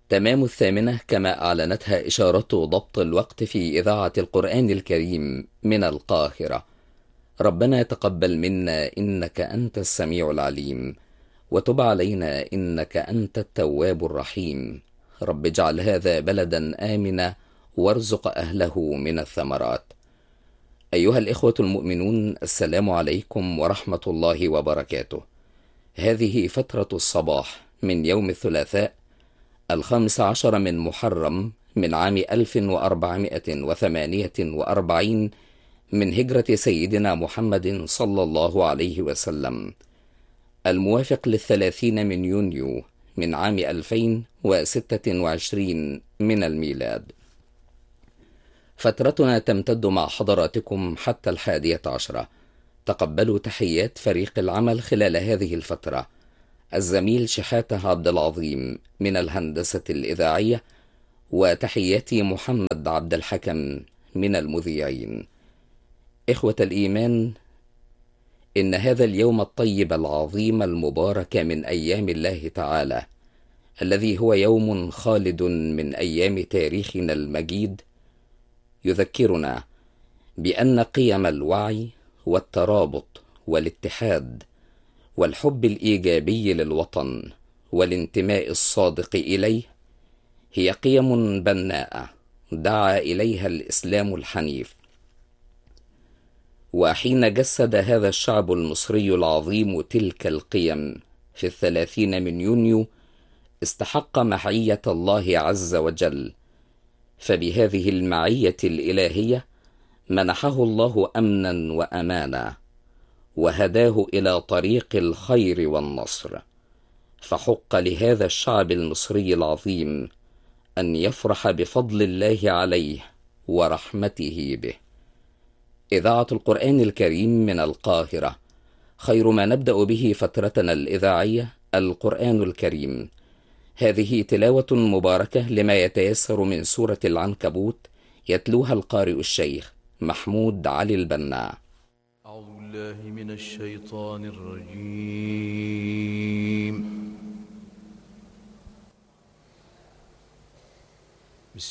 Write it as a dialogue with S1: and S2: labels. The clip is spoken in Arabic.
S1: تمام 8 كما أعلنتها إشارة ضبط الوقت في إذاعة القرآن الكريم من القاهرة. ربنا تقبل منا إنك أنت السميع العليم، وتب علينا إنك أنت التواب الرحيم. رب اجعل هذا بلدا آمنا وارزق أهله من الثمرات. أيها الإخوة المؤمنون، السلام عليكم ورحمة الله وبركاته. هذه فترة الصباح من يوم الثلاثاء 15 من محرم من عام 1448 من هجرة سيدنا محمد صلى الله عليه وسلم، الموافق للثلاثين من يونيو من عام 2026 من الميلاد. فترتنا تمتد مع حضراتكم حتى 11. تقبلوا تحيات فريق العمل خلال هذه الفترة: الزميل شحاتة عبد العظيم من الهندسة الإذاعية، وتحياتي محمد عبد الحكم من المذيعين. إخوة الإيمان، إن هذا اليوم الطيب العظيم المبارك من أيام الله تعالى، الذي هو يوم خالد من أيام تاريخنا المجيد، يذكرنا بأن قيم الوعي والترابط والاتحاد والحب الإيجابي للوطن والانتماء الصادق إليه هي قيم بناءة دعا إليها الإسلام الحنيف. وحين جسد هذا الشعب المصري العظيم تلك القيم في 30 من يونيو، استحق معية الله عز وجل، فبهذه المعية الإلهية منحه الله أمنا وأمانا، وهداه إلى طريق الخير والنصر. فحق لهذا الشعب المصري العظيم أن يفرح بفضل الله عليه ورحمته به. إذاعة القرآن الكريم من القاهرة، خير ما نبدأ به فترتنا الإذاعية القرآن الكريم. هذه تلاوة مباركة لما يتيسر من سورة العنكبوت، يتلوها القارئ الشيخ محمود علي البنا.
S2: أعوذ بالله من الشيطان الرجيم.